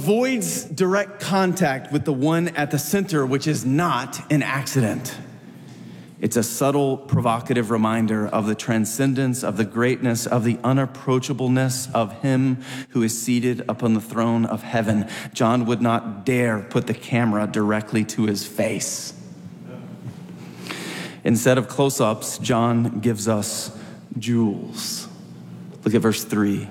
avoids direct contact with the one at the center, which is not an accident. It's a subtle, provocative reminder of the transcendence, of the greatness, of the unapproachableness of him who is seated upon the throne of heaven. John would not dare put the camera directly to his face. Instead of close-ups, John gives us jewels. Look at verse 3.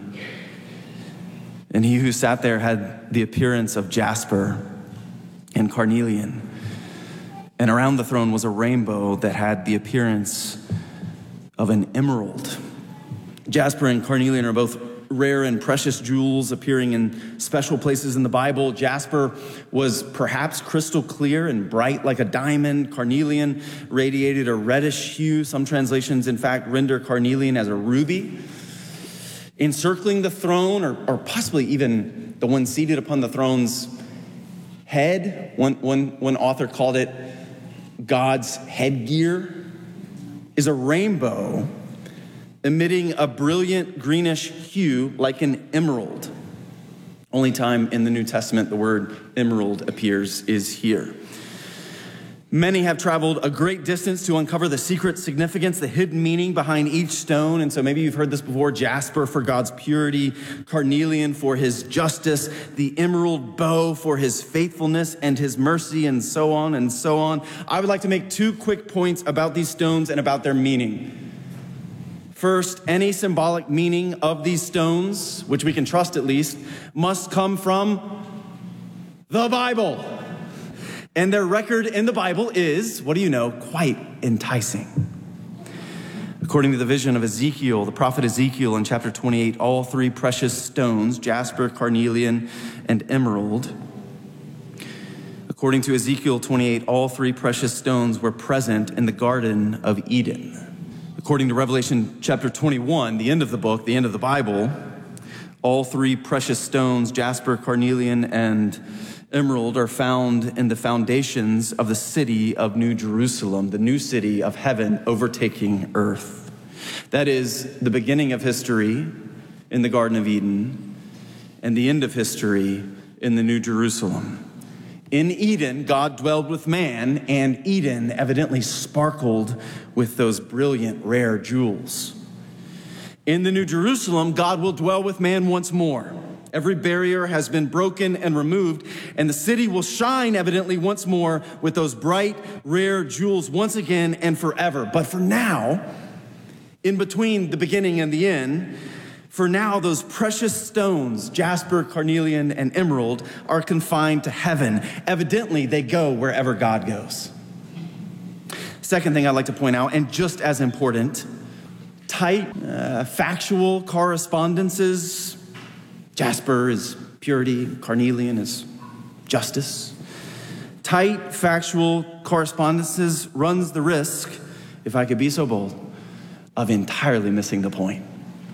And he who sat there had the appearance of jasper and carnelian. And around the throne was a rainbow that had the appearance of an emerald. Jasper and carnelian are both rare and precious jewels appearing in special places in the Bible. Jasper was perhaps crystal clear and bright like a diamond. Carnelian radiated a reddish hue. Some translations, in fact, render carnelian as a ruby. Encircling the throne, or possibly even the one seated upon the throne's head, one author called it God's headgear, is a rainbow emitting a brilliant greenish hue like an emerald. Only time in the New Testament the word emerald appears is here. Many have traveled a great distance to uncover the secret significance, the hidden meaning behind each stone. And so maybe you've heard this before: jasper for God's purity, carnelian for his justice, the emerald bow for his faithfulness and his mercy, and so on and so on. I would like to make 2 quick points about these stones and about their meaning. First, any symbolic meaning of these stones, which we can trust at least, must come from the Bible. And their record in the Bible is, what do you know, quite enticing. According to the vision of Ezekiel, the prophet Ezekiel in chapter 28, all 3 precious stones, jasper, carnelian, and emerald. According to Ezekiel 28, all 3 precious stones were present in the Garden of Eden. According to Revelation chapter 21, the end of the book, the end of the Bible, all 3 precious stones, jasper, carnelian, and emerald, are found in the foundations of the city of New Jerusalem, the new city of heaven overtaking earth. That is the beginning of history in the Garden of Eden and the end of history in the New Jerusalem. In Eden, God dwelled with man, and Eden evidently sparkled with those brilliant, rare jewels. In the New Jerusalem, God will dwell with man once more. Every barrier has been broken and removed, and the city will shine evidently once more with those bright, rare jewels once again and forever. But for now, in between the beginning and the end, for now, those precious stones, jasper, carnelian, and emerald, are confined to heaven. Evidently, they go wherever God goes. Second thing I'd like to point out, and just as important, tight, factual correspondences. Jasper is purity, carnelian is justice. Tight, factual correspondences runs the risk, if I could be so bold, of entirely missing the point.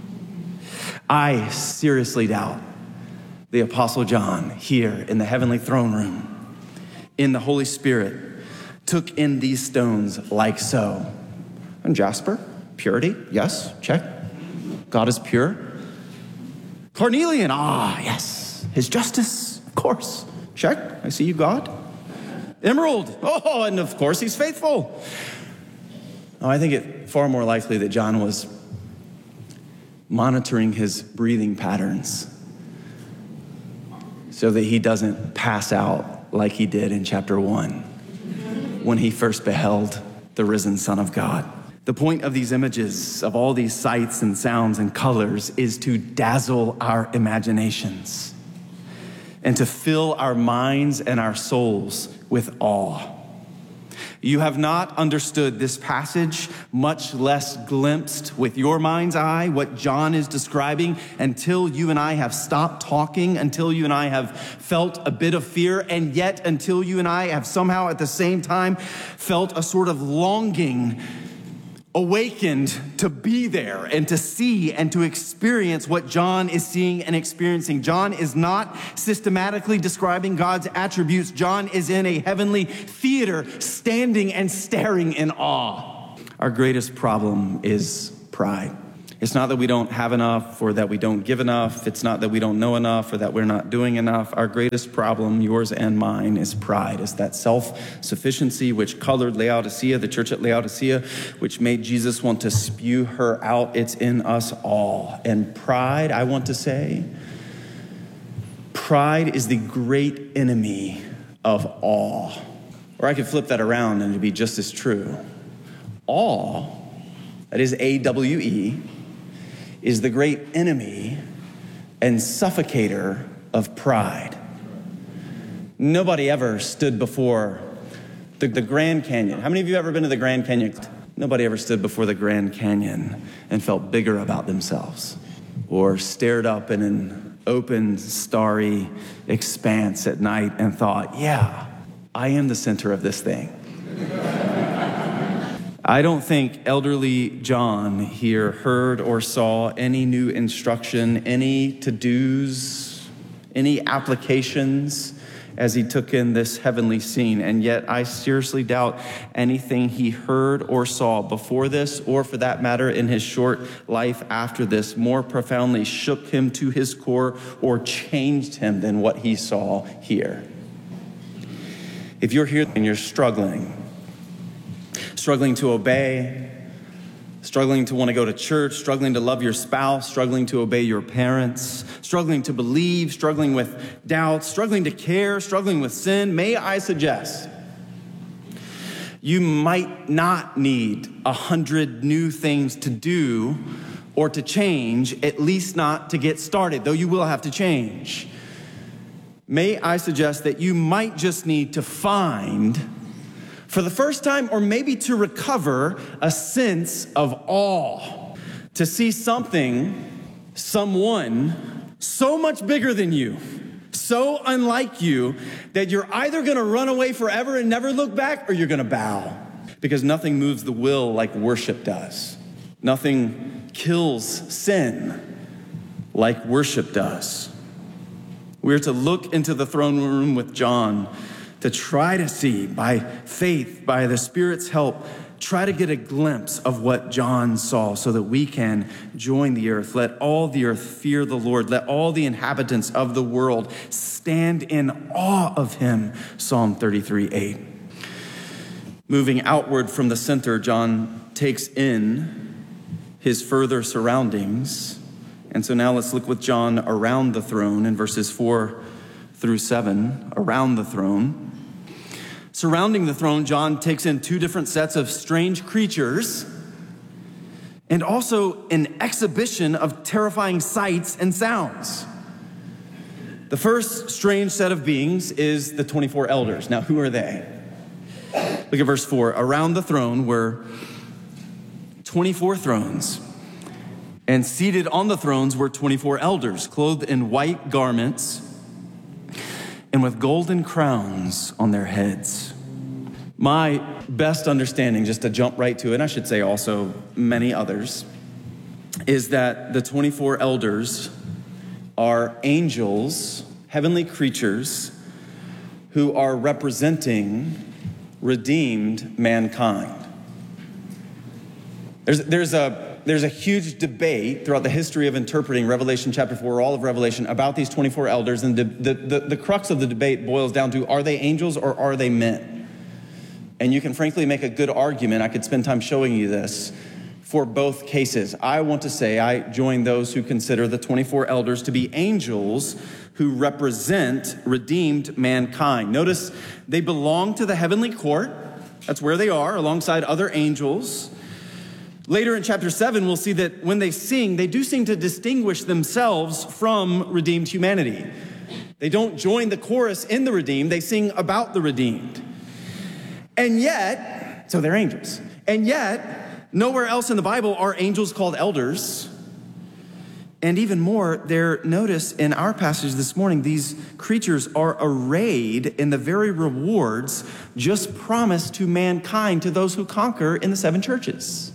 I seriously doubt the Apostle John here in the heavenly throne room, in the Holy Spirit, took in these stones like so. And jasper, purity, yes, check. God is pure. Carnelian, yes. His justice, of course, check. I see you, God. Emerald, and of course he's faithful. I think it far more likely that John was monitoring his breathing patterns so that he doesn't pass out like he did in chapter 1 when he first beheld the risen Son of God. The point of these images, of all these sights and sounds and colors, is to dazzle our imaginations and to fill our minds and our souls with awe. You have not understood this passage, much less glimpsed with your mind's eye what John is describing, until you and I have stopped talking, until you and I have felt a bit of fear, and yet until you and I have somehow at the same time felt a sort of longing awakened to be there and to see and to experience what John is seeing and experiencing. John is not systematically describing God's attributes. John is in a heavenly theater, standing and staring in awe. Our greatest problem is pride. It's not that we don't have enough or that we don't give enough. It's not that we don't know enough or that we're not doing enough. Our greatest problem, yours and mine, is pride. It's that self-sufficiency which colored Laodicea, the church at Laodicea, which made Jesus want to spew her out. It's in us all. And pride, I want to say, pride is the great enemy of awe. Or I could flip that around and it'd be just as true. Awe, that is A-W-E, is the great enemy and suffocator of pride. Nobody ever stood before the Grand Canyon. How many of you have ever been to the Grand Canyon? Nobody ever stood before the Grand Canyon and felt bigger about themselves, or stared up in an open, starry expanse at night and thought, yeah, I am the center of this thing. I don't think elderly John here heard or saw any new instruction, any to-dos, any applications as he took in this heavenly scene. And yet I seriously doubt anything he heard or saw before this, or for that matter in his short life after this, more profoundly shook him to his core or changed him than what he saw here. If you're here and you're struggling to obey, struggling to want to go to church, struggling to love your spouse, struggling to obey your parents, struggling to believe, struggling with doubts, struggling to care, struggling with sin, may I suggest you might not need 100 new things to do or to change, at least not to get started, though you will have to change. May I suggest that you might just need to find, for the first time, or maybe to recover, a sense of awe, to see someone so much bigger than you, so unlike you, that you're either gonna run away forever and never look back, or you're gonna bow. Because nothing moves the will like worship does. Nothing kills sin like worship does. We're to look into the throne room with John to try to see, by faith, by the Spirit's help, try to get a glimpse of what John saw so that we can join the earth. Let all the earth fear the Lord. Let all the inhabitants of the world stand in awe of him. Psalm 33:8. Moving outward from the center, John takes in his further surroundings. And so now let's look with John around the throne in verses 4-7, around the throne. Surrounding the throne, John takes in two different sets of strange creatures and also an exhibition of terrifying sights and sounds. The first strange set of beings is the 24 elders. Now, who are they? Look at verse 4. Around the throne were 24 thrones, and seated on the thrones were 24 elders, clothed in white garments and with golden crowns on their heads. My best understanding, just to jump right to it, I should say also many others, is that the 24 elders are angels, heavenly creatures, who are representing redeemed mankind. There's a huge debate throughout the history of interpreting Revelation chapter 4, all of Revelation, about these 24 elders. And the crux of the debate boils down to, are they angels or are they men? And you can frankly make a good argument, I could spend time showing you this, for both cases. I want to say I join those who consider the 24 elders to be angels who represent redeemed mankind. Notice they belong to the heavenly court. That's where they are, alongside other angels. Later in chapter 7, we'll see that when they sing, they do seem to distinguish themselves from redeemed humanity. They don't join the chorus in the redeemed, they sing about the redeemed. And yet, so they're angels. And yet, nowhere else in the Bible are angels called elders. And even more, notice in our passage this morning, these creatures are arrayed in the very rewards just promised to mankind, to those who conquer in the 7 churches.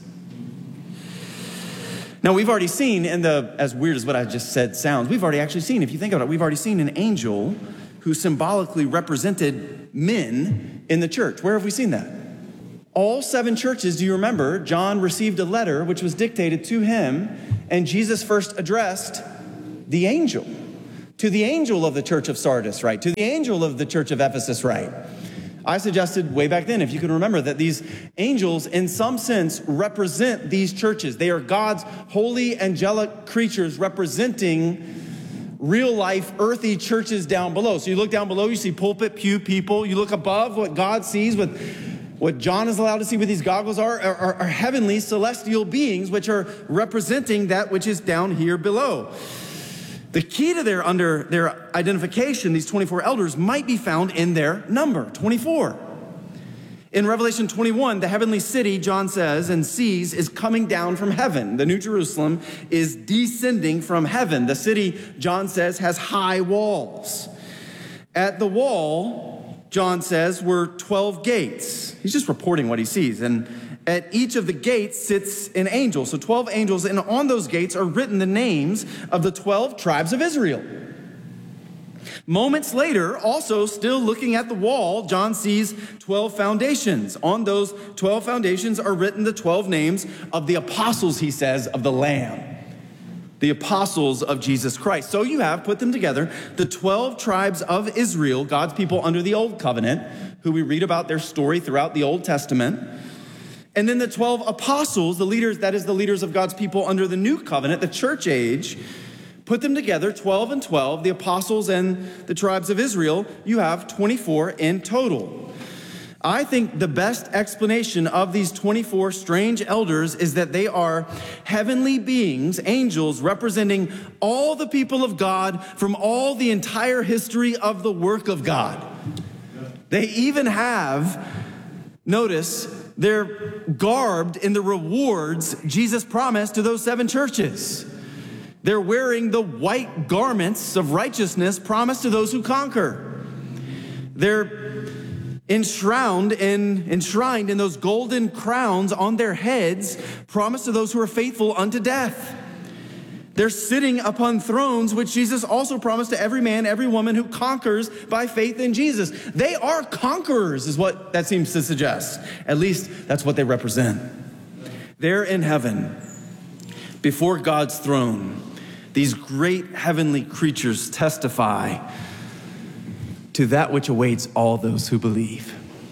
Now, we've already seen as weird as what I just said sounds, we've already actually seen, if you think about it, we've already seen an angel who symbolically represented men in the church. Where have we seen that? All 7 churches, do you remember, John received a letter which was dictated to him, And Jesus first addressed the angel. To the angel of the church of Sardis, right? To the angel of the church of Ephesus, right? I suggested way back then, if you can remember, that these angels, in some sense, represent these churches. They are God's holy angelic creatures representing real-life, earthy churches down below. So you look down below, you see pulpit, pew people. You look above, what God sees, what John is allowed to see with these goggles are heavenly, celestial beings, which are representing that which is down here below. The key to their identification, these 24 elders, might be found in their number, 24. In Revelation 21, the heavenly city, John says, and sees, is coming down from heaven. The New Jerusalem is descending from heaven. The city, John says, has high walls. At the wall, John says, were 12 gates. He's just reporting what he sees. And at each of the gates sits an angel. So 12 angels, and on those gates are written the names of the 12 tribes of Israel. Moments later, also still looking at the wall, John sees 12 foundations. On those 12 foundations are written the 12 names of the apostles, he says, of the Lamb. The apostles of Jesus Christ. So you have, put them together, the 12 tribes of Israel, God's people under the Old Covenant, who we read about their story throughout the Old Testament. And then the 12 apostles, the leaders, that is the leaders of God's people under the New Covenant, the church age. Put them together, 12 and 12, the apostles and the tribes of Israel. You have 24 in total. I think the best explanation of these 24 strange elders is that they are heavenly beings, angels, representing all the people of God from all the entire history of the work of God. They even have, notice, they're garbed in the rewards Jesus promised to those 7 churches. They're wearing the white garments of righteousness promised to those who conquer. They're enshrined in those golden crowns on their heads promised to those who are faithful unto death. They're sitting upon thrones, which Jesus also promised to every man, every woman who conquers by faith in Jesus. They are conquerors, is what that seems to suggest. At least that's what they represent. They're in heaven, before God's throne. These great heavenly creatures testify to that which awaits all those who believe.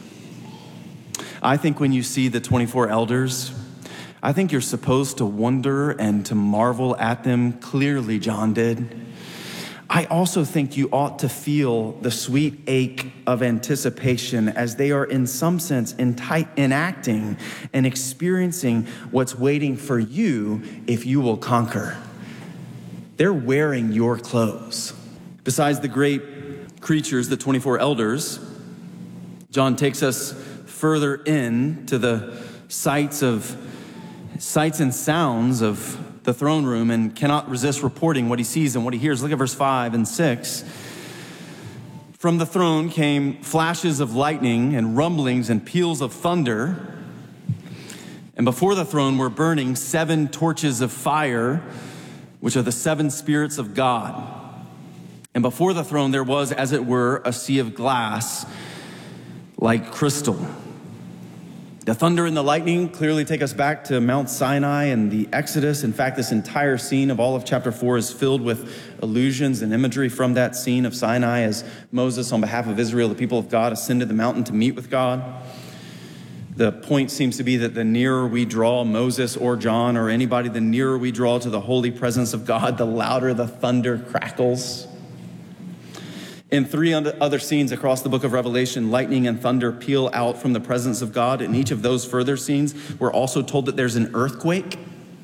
I think when you see the 24 elders, I think you're supposed to wonder and to marvel at them. Clearly, John did. I also think you ought to feel the sweet ache of anticipation as they are in some sense enacting and experiencing what's waiting for you if you will conquer. They're wearing your clothes. Besides the great creatures, the 24 elders, John takes us further in to the sights and sounds of the throne room and cannot resist reporting what he sees and what he hears. Look at verse 5 and 6. From the throne came flashes of lightning and rumblings and peals of thunder. And before the throne were burning 7 torches of fire, which are the 7 spirits of God. And before the throne there was, as it were, a sea of glass like crystal. The thunder and the lightning clearly take us back to Mount Sinai and the Exodus. In fact, this entire scene of all of chapter 4 is filled with allusions and imagery from that scene of Sinai as Moses, on behalf of Israel, the people of God, ascended the mountain to meet with God. The point seems to be that the nearer we draw, Moses or John or anybody, the nearer we draw to the holy presence of God, the louder the thunder crackles. In 3 other scenes across the book of Revelation, lightning and thunder peal out from the presence of God. In each of those further scenes, we're also told that there's an earthquake.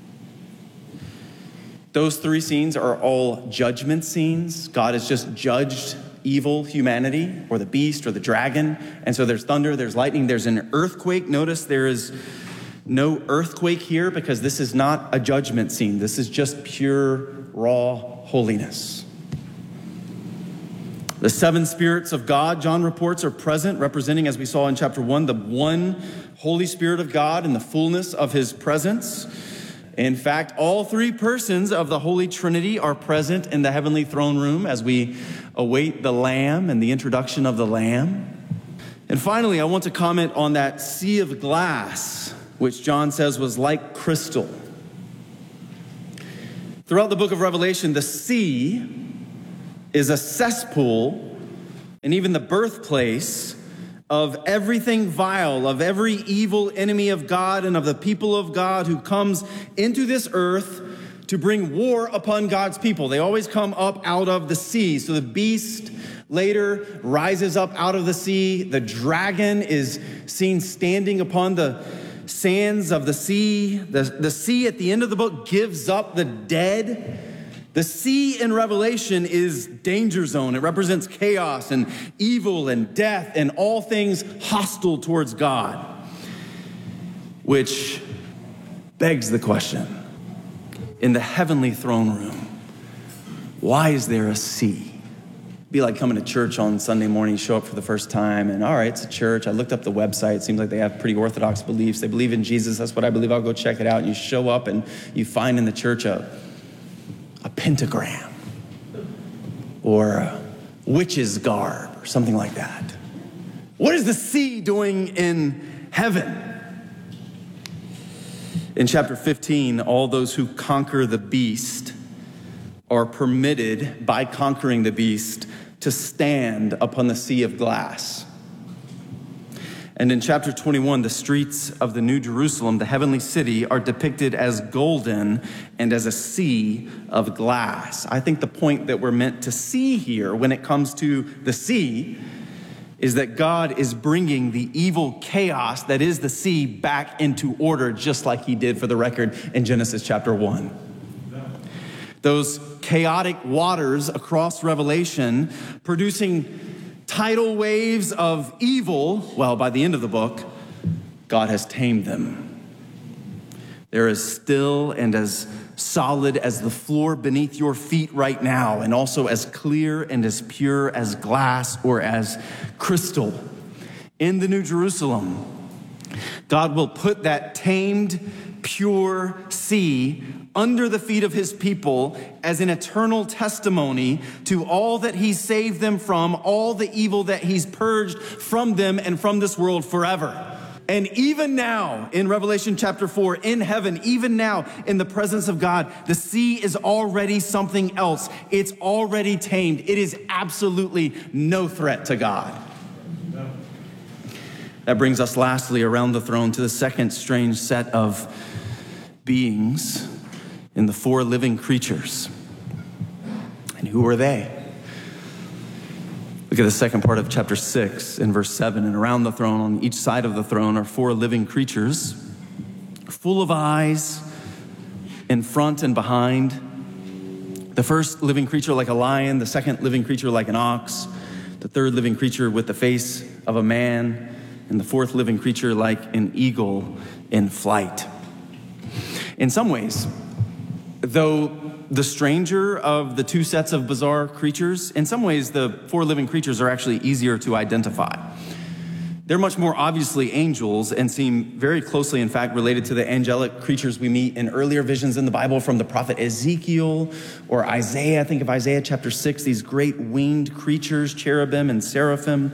Those 3 scenes are all judgment scenes. God has just judged evil humanity or the beast or the dragon. And so there's thunder, there's lightning, there's an earthquake. Notice there is no earthquake here because this is not a judgment scene. This is just pure, raw holiness. The 7 spirits of God, John reports, are present, representing, as we saw in chapter 1, the one Holy Spirit of God in the fullness of his presence. In fact, all 3 persons of the Holy Trinity are present in the heavenly throne room as we await the Lamb and the introduction of the Lamb. And finally, I want to comment on that sea of glass, which John says was like crystal. Throughout the book of Revelation, the sea is a cesspool and even the birthplace of everything vile, of every evil enemy of God and of the people of God who comes into this earth to bring war upon God's people. They always come up out of the sea. So the beast later rises up out of the sea. The dragon is seen standing upon the sands of the sea. The sea at the end of the book gives up the dead. The sea in Revelation is danger zone. It represents chaos and evil and death and all things hostile towards God. Which begs the question, in the heavenly throne room, why is there a sea? It'd be like coming to church on Sunday morning, you show up for the first time, and all right, it's a church. I looked up the website. It seems like they have pretty orthodox beliefs. They believe in Jesus. That's what I believe. I'll go check it out. And you show up and you find in the church a pentagram or a witch's garb or something like that. What is the sea doing in heaven? In chapter 15, all those who conquer the beast are permitted, by conquering the beast, to stand upon the sea of glass. And in chapter 21, the streets of the New Jerusalem, the heavenly city, are depicted as golden and as a sea of glass. I think the point that we're meant to see here when it comes to the sea is that God is bringing the evil chaos that is the sea back into order, just like he did, for the record, in Genesis chapter 1. Those chaotic waters across Revelation producing tidal waves of evil, well, by the end of the book, God has tamed them. They're as still and as solid as the floor beneath your feet right now, and also as clear and as pure as glass or as crystal. In the New Jerusalem, God will put that tamed, pure sea under the feet of his people as an eternal testimony to all that he saved them from, all the evil that he's purged from them and from this world forever. And even now, in Revelation chapter 4, in heaven, even now, in the presence of God, the sea is already something else. It's already tamed. It is absolutely no threat to God. That brings us lastly around the throne to the second strange set of beings in the four living creatures. And who are they? Look at the second part of chapter 6 in verse 7. And around the throne, on each side of the throne, are four living creatures, full of eyes in front and behind. The first living creature like a lion, the second living creature like an ox, the third living creature with the face of a man, and the fourth living creature like an eagle in flight. In some ways, though the stranger of the two sets of bizarre creatures, in some ways the four living creatures are actually easier to identify. They're much more obviously angels and seem very closely, in fact, related to the angelic creatures we meet in earlier visions in the Bible from the prophet Ezekiel or Isaiah. Think of Isaiah chapter 6, these great winged creatures, cherubim and seraphim.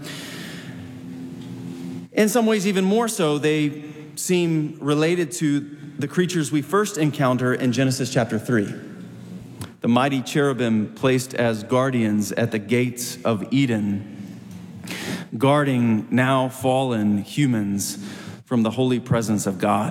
In some ways, even more so, they seem related to the creatures we first encounter in Genesis chapter 3. The mighty cherubim placed as guardians at the gates of Eden, guarding now fallen humans from the holy presence of God.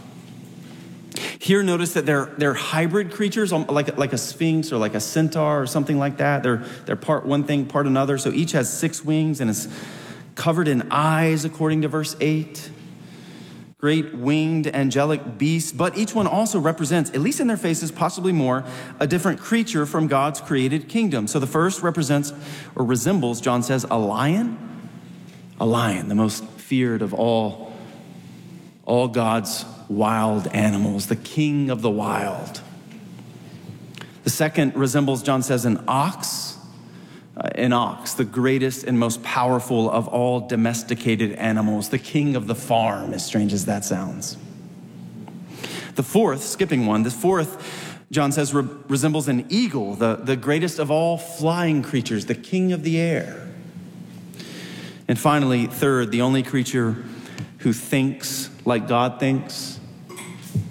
Here, notice that they're hybrid creatures, like a sphinx or like a centaur or something like that. They're part one thing, part another. So each has 6 wings and is covered in eyes, according to verse 8. Great winged angelic beasts, but each one also represents, at least in their faces, possibly more, a different creature from God's created kingdom. So the first represents or resembles, John says, a lion, the most feared of all God's wild animals, the king of the wild. The second resembles, John says, an ox, the greatest and most powerful of all domesticated animals, the king of the farm, as strange as that sounds. The fourth, skipping one, John says, resembles an eagle, the greatest of all flying creatures, the king of the air. And finally, third, the only creature who thinks like God thinks,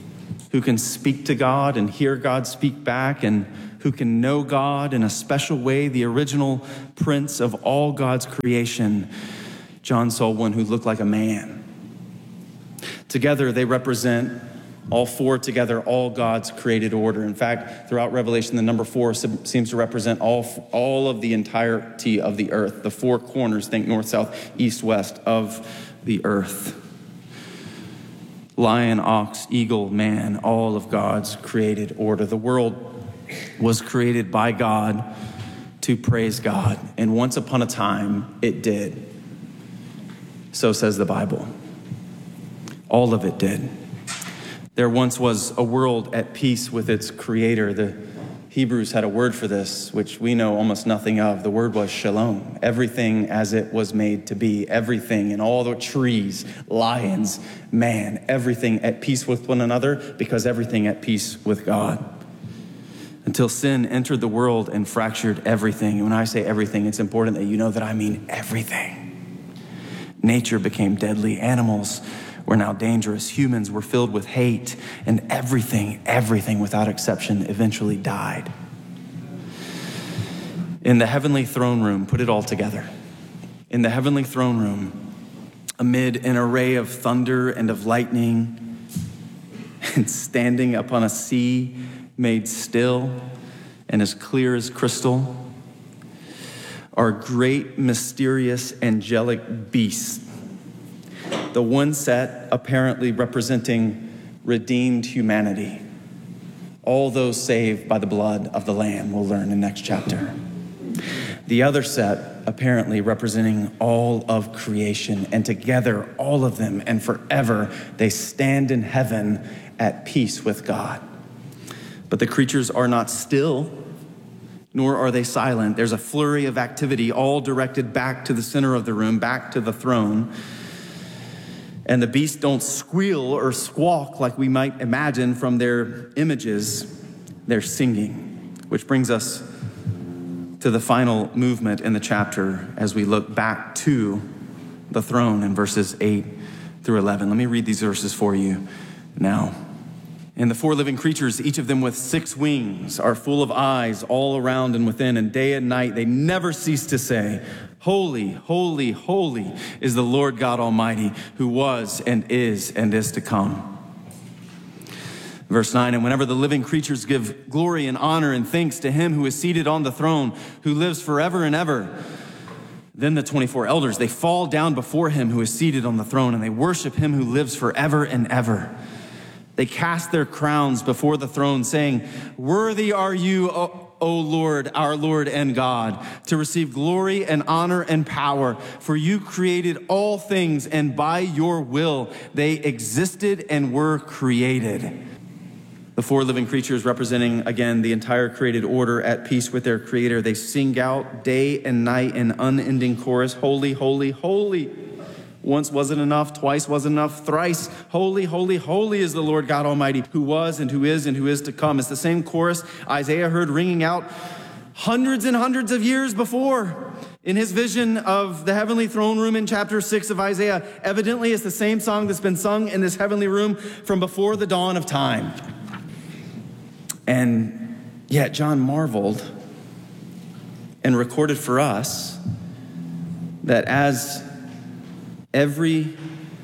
who can speak to God and hear God speak back, and who can know God in a special way, the original prince of all God's creation. John saw one who looked like a man. Together, they represent, all four together, all God's created order. In fact, throughout Revelation, the number 4 seems to represent all of the entirety of the earth, the four corners, think north, south, east, west, of the earth. Lion, ox, eagle, man, all of God's created order. The world was created by God to praise God, and once upon a time, it did. So says the Bible. All of it did. There once was a world at peace with its creator. The Hebrews had a word for this, which we know almost nothing of. The word was shalom. Everything as it was made to be. Everything, and all the trees, lions, man, everything at peace with one another, because everything at peace with God. Until sin entered the world and fractured everything. And when I say everything, it's important that you know that I mean everything. Nature became deadly. Animals were now dangerous. Humans were filled with hate, and everything without exception eventually died. In the heavenly throne room, put it all together. In the heavenly throne room, amid an array of thunder and of lightning, and standing upon a sea made still and as clear as crystal, are great, mysterious, angelic beasts. The one set apparently representing redeemed humanity. All those saved by the blood of the Lamb, we'll learn in next chapter. The other set apparently representing all of creation, and together, all of them and forever, they stand in heaven at peace with God. But the creatures are not still, nor are they silent. There's a flurry of activity, all directed back to the center of the room, back to the throne. And the beasts don't squeal or squawk like we might imagine from their images. They're singing, which brings us to the final movement in the chapter as we look back to the throne in verses 8 through 11. Let me read these verses for you now. And the four living creatures, each of them with 6 wings, are full of eyes all around and within, and day and night they never cease to say, "Holy, holy, holy is the Lord God Almighty, who was and is to come." Verse 9, and whenever the living creatures give glory and honor and thanks to him who is seated on the throne, who lives forever and ever, then the 24 elders, they fall down before him who is seated on the throne, and they worship him who lives forever and ever. They cast their crowns before the throne, saying, "Worthy are you, O Lord, our Lord and God, to receive glory and honor and power. For you created all things, and by your will they existed and were created." The four living creatures, representing, again, the entire created order at peace with their creator, they sing out day and night in unending chorus, "Holy, holy, holy." Once wasn't enough, twice wasn't enough, thrice. "Holy, holy, holy is the Lord God Almighty, who was and who is to come." It's the same chorus Isaiah heard ringing out hundreds and hundreds of years before in his vision of the heavenly throne room in chapter 6 of Isaiah. Evidently, it's the same song that's been sung in this heavenly room from before the dawn of time. And yet John marveled and recorded for us that as every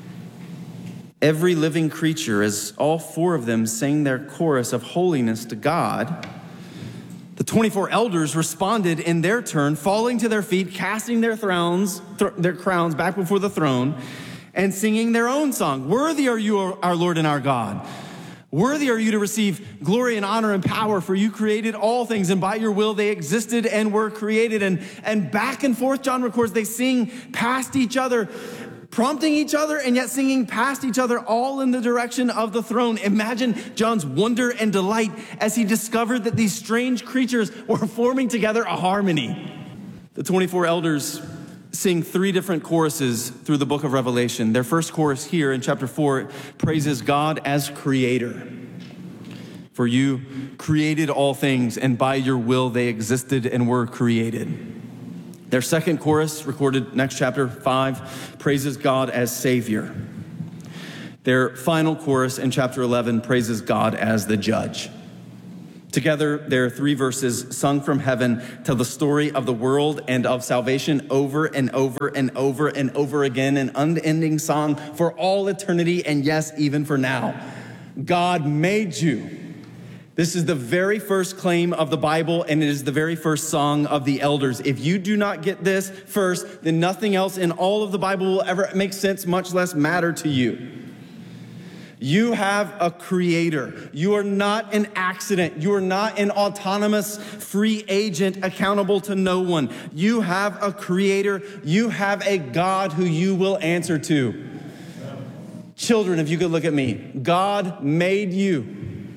living creature, as all four of them sang their chorus of holiness to God, the 24 elders responded in their turn, falling to their feet, casting their crowns back before the throne, and singing their own song. "Worthy are you, our Lord and our God. Worthy are you to receive glory and honor and power, for you created all things, and by your will they existed and were created." And back and forth, John records, they sing past each other, prompting each other and yet singing past each other, all in the direction of the throne. Imagine John's wonder and delight as he discovered that these strange creatures were forming together a harmony. The 24 elders sing 3 different choruses through the book of Revelation. Their first chorus here in chapter 4 praises God as creator. "For you created all things, and by your will they existed and were created." Their second chorus, recorded next chapter 5, praises God as Savior. Their final chorus in chapter 11 praises God as the judge. Together, their 3 verses sung from heaven tell the story of the world and of salvation over and over and over and over again, an unending song for all eternity, and yes, even for now. God made you. This is the very first claim of the Bible, and it is the very first song of the elders. If you do not get this first, then nothing else in all of the Bible will ever make sense, much less matter to you. You have a creator. You are not an accident. You are not an autonomous free agent accountable to no one. You have a creator. You have a God who you will answer to. Children, if you could look at me, God made you.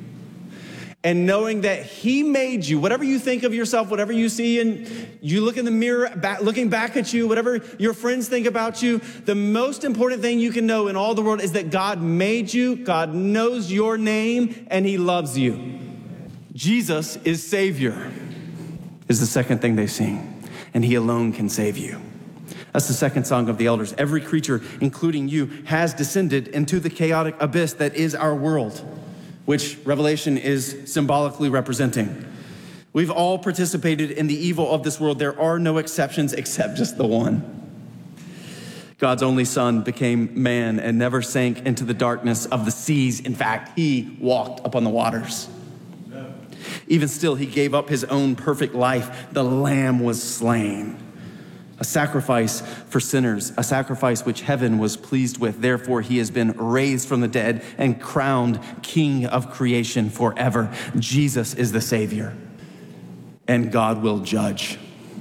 And knowing that he made you, whatever you think of yourself, whatever you see, and you look in the mirror, looking back at you, whatever your friends think about you, the most important thing you can know in all the world is that God made you, God knows your name, and he loves you. Jesus is Savior, is the second thing they sing, and he alone can save you. That's the second song of the elders. Every creature, including you, has descended into the chaotic abyss that is our world, which Revelation is symbolically representing. We've all participated in the evil of this world. There are no exceptions except just the one. God's only Son became man and never sank into the darkness of the seas. In fact, he walked upon the waters. Even still, he gave up his own perfect life. The Lamb was slain. A sacrifice for sinners, a sacrifice which heaven was pleased with. Therefore, he has been raised from the dead and crowned King of creation forever. Jesus is the Savior, and God will judge.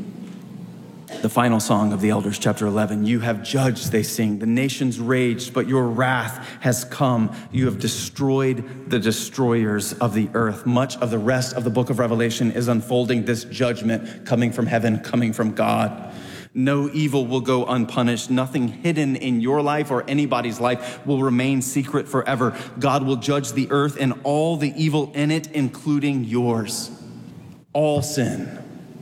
The final song of the elders, chapter 11. You have judged, they sing. The nations raged, but your wrath has come. You have destroyed the destroyers of the earth. Much of the rest of the book of Revelation is unfolding this judgment coming from heaven, coming from God. No evil will go unpunished. Nothing hidden in your life or anybody's life will remain secret forever. God will judge the earth and all the evil in it, including yours. All sin,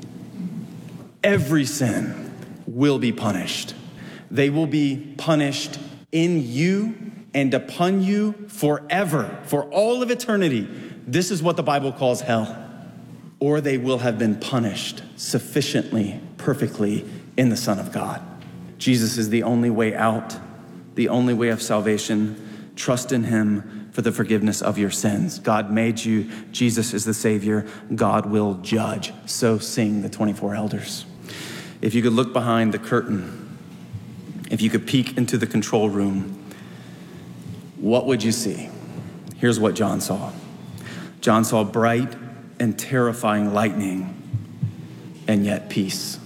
every sin will be punished. They will be punished in you and upon you forever, for all of eternity. This is what the Bible calls hell. Or they will have been punished sufficiently, perfectly, in the Son of God. Jesus is the only way out, the only way of salvation. Trust in him for the forgiveness of your sins. God made you. Jesus is the Savior. God will judge. So sing the 24 elders. If you could look behind the curtain, if you could peek into the control room, what would you see? Here's what John saw. John saw bright and terrifying lightning, and yet peace.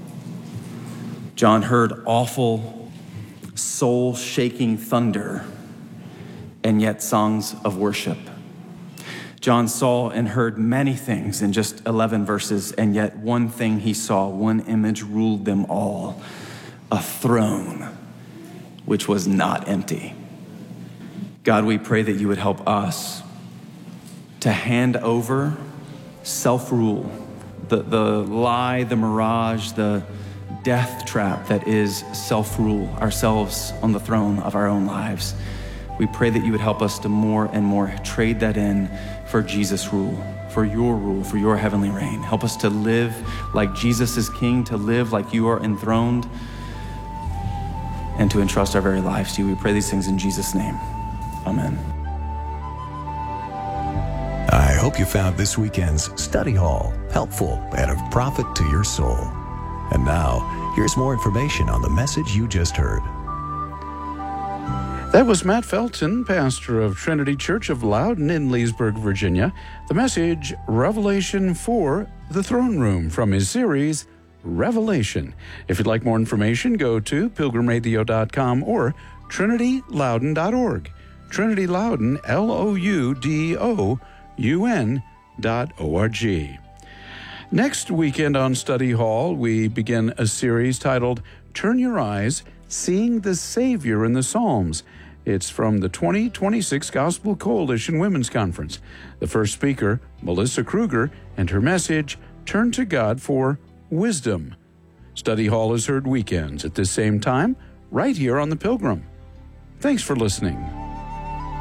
John heard awful, soul-shaking thunder, and yet songs of worship. John saw and heard many things in just 11 verses, and yet one thing he saw, one image ruled them all: a throne which was not empty. God, we pray that you would help us to hand over self-rule, the lie, the mirage, the death trap that is self-rule, ourselves on the throne of our own lives. We pray that you would help us to more and more trade that in for Jesus' rule, for your heavenly reign. Help us to live like Jesus is King, to live like you are enthroned, and to entrust our very lives to you. We pray these things in Jesus' name. Amen. I hope you found this weekend's study hall helpful and of profit to your soul. And now, here's more information on the message you just heard. That was Matt Felton, pastor of Trinity Church of Loudon in Leesburg, Virginia. The message, Revelation 4, the Throne Room, from his series, Revelation. If you'd like more information, go to pilgrimradio.com or trinityloudon.org. Trinity Loudon, LOUDOUN.org. Next weekend on Study Hall, we begin a series titled Turn Your Eyes, Seeing the Savior in the Psalms. It's from the 2026 Gospel Coalition Women's Conference. The first speaker, Melissa Kruger, and her message, Turn to God for Wisdom. Study Hall is heard weekends at this same time, right here on The Pilgrim. Thanks for listening.